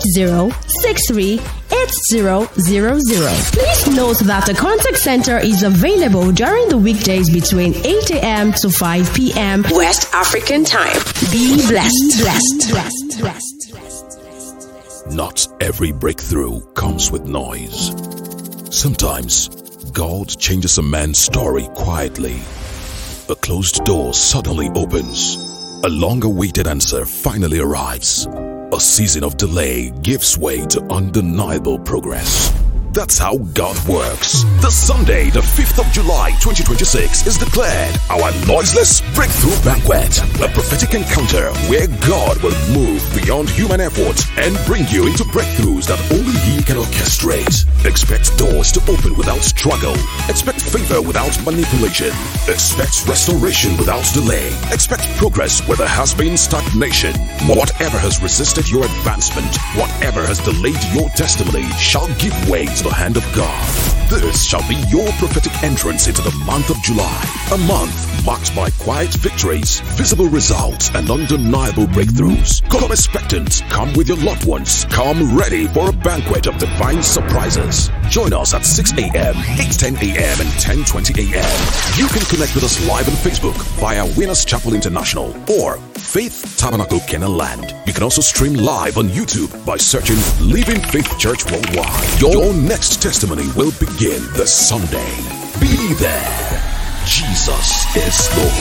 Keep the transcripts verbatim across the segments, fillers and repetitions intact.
zero, six three eight zero zero zero. Please note that the contact center is available during the weekdays between eight a.m. to five p.m. West African time. Be blessed. Be blessed. blessed. blessed. Not every breakthrough comes with noise. Sometimes God changes a man's story quietly. A closed door suddenly opens. A long-awaited answer finally arrives. A season of delay gives way to undeniable progress. That's how God works. The Sunday, the fifth of July, twenty twenty-six is declared our noiseless breakthrough banquet. A prophetic encounter where God will move beyond human effort and bring you into breakthroughs that only He can orchestrate. Expect doors to open without struggle. Expect favor without manipulation. Expect restoration without delay. Expect progress where there has been stagnation. Whatever has resisted your advancement, whatever has delayed your testimony shall give way to the hand of God. This shall be your prophetic entrance into the month of July. A month marked by quiet victories, visible results, and undeniable breakthroughs. Come expectant. Come with your loved ones. Come ready for a banquet of divine surprises. Join us at six a.m., eight ten a.m., and ten twenty a.m. You can connect with us live on Facebook via Winners Chapel International or Faith Tabernacle Canaan Land. You can also stream live on YouTube by searching Living Faith Church Worldwide. Your next testimony will begin this Sunday. Be there. Jesus is Lord.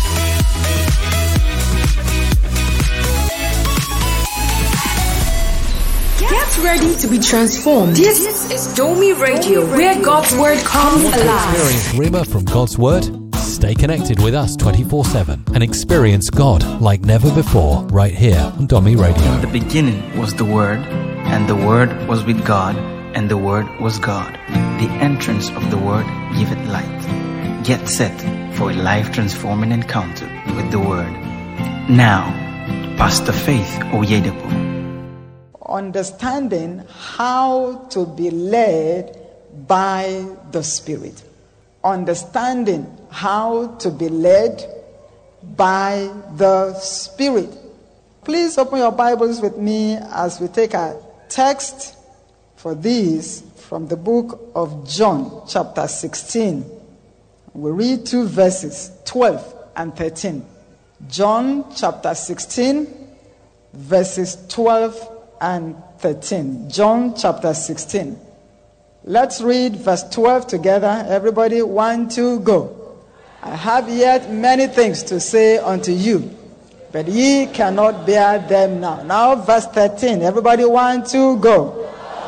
Get ready to be transformed. This is Domi Radio, where God's Word comes alive. Experience Rhema from God's Word? Stay connected with us twenty-four seven and experience God like never before right here on Domi Radio. In the beginning was the Word, and the Word was with God, and the Word was God. The entrance of the Word giveth light. Get set for a life-transforming encounter with the Word. Now, Pastor Faith Oyedepo. Understanding how to be led by the Spirit. Understanding how to be led by the Spirit. Please open your Bibles with me as we take a text for this from the book of John, chapter sixteen. We read two verses, twelve and thirteen. John, chapter sixteen, verses twelve and thirteen. John, chapter sixteen. Let's read verse twelve together. Everybody, one, two, go. I have yet many things to say unto you, but ye cannot bear them now. Now, verse thirteen. Everybody, one, two, go.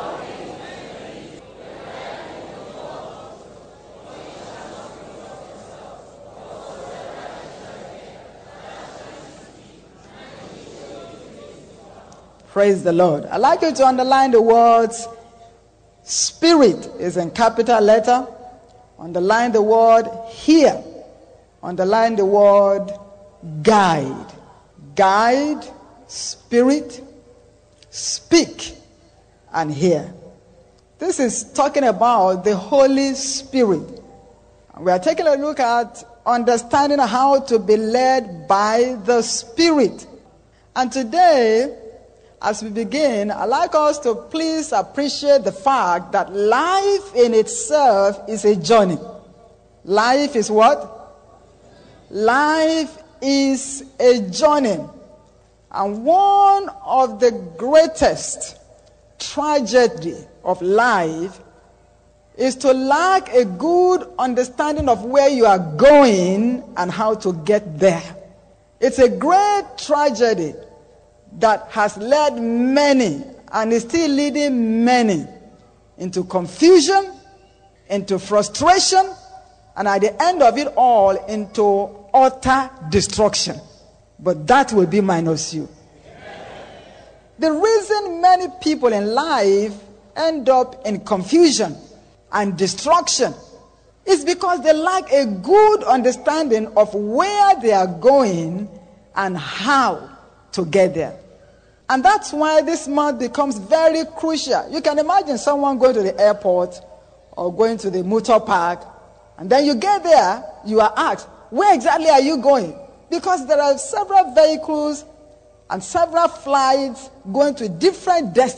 Praise the Lord. I'd like you to underline the words Spirit is in capital letter. Underline the word hear. Underline the word guide. Guide, Spirit, speak, and hear. This is talking about the Holy Spirit. We are taking a look at understanding how to be led by the Spirit. And today, as we begin, I'd like us to please appreciate the fact that life in itself is a journey. Life is what? Life is a journey. And one of the greatest tragedy of life is to lack a good understanding of where you are going and how to get there. It's a great tragedy that has led many and is still leading many into confusion, into frustration, and at the end of it all, into utter destruction. But that will be minus you. The reason many people in life end up in confusion and destruction is because they lack a good understanding of where they are going and how to get there. And that's why this month becomes very crucial. You can imagine someone going to the airport or going to the motor park, and then you get there, you are asked, where exactly are you going? Because there are several vehicles and several flights going to different destinations.